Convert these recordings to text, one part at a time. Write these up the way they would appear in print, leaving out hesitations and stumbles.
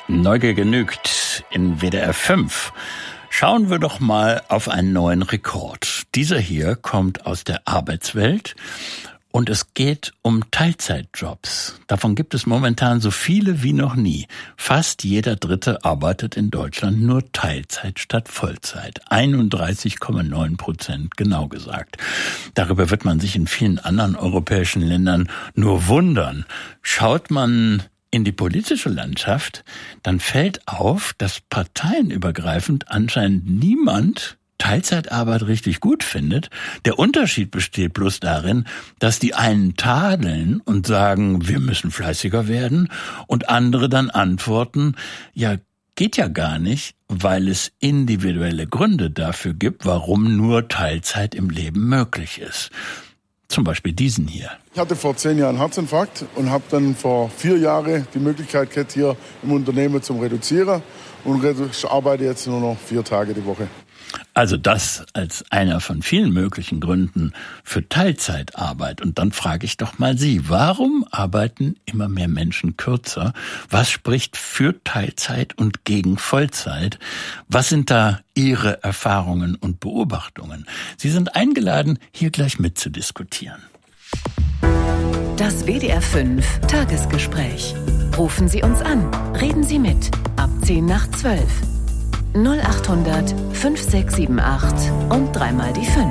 Neugier genügt in WDR 5. Schauen wir doch mal auf einen neuen Rekord. Dieser hier kommt aus der Arbeitswelt und es geht um Teilzeitjobs. Davon gibt es momentan so viele wie noch nie. Fast jeder Dritte arbeitet in Deutschland nur Teilzeit statt Vollzeit. 31,9%, genau gesagt. Darüber wird man sich in vielen anderen europäischen Ländern nur wundern. Schaut man in die politische Landschaft, dann fällt auf, dass parteienübergreifend anscheinend niemand Teilzeitarbeit richtig gut findet. Der Unterschied besteht bloß darin, dass die einen tadeln und sagen, wir müssen fleißiger werden, und andere dann antworten, ja, geht ja gar nicht, weil es individuelle Gründe dafür gibt, warum nur Teilzeit im Leben möglich ist. Zum Beispiel diesen hier. Ich hatte vor 10 Jahren einen Herzinfarkt und habe dann vor 4 Jahren die Möglichkeit gehabt, hier im Unternehmen zu reduzieren und arbeite jetzt nur noch 4 Tage die Woche. Also das als einer von vielen möglichen Gründen für Teilzeitarbeit. Und dann frage ich doch mal Sie, warum arbeiten immer mehr Menschen kürzer? Was spricht für Teilzeit und gegen Vollzeit? Was sind da Ihre Erfahrungen und Beobachtungen? Sie sind eingeladen, hier gleich mitzudiskutieren. Das WDR 5 Tagesgespräch. Rufen Sie uns an. Reden Sie mit. Ab 10 nach 12. 0800 5678 und dreimal die 5.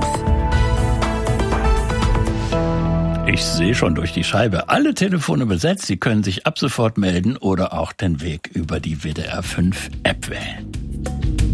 Ich sehe schon durch die Scheibe alle Telefone besetzt. Sie können sich ab sofort melden oder auch den Weg über die WDR 5 App wählen.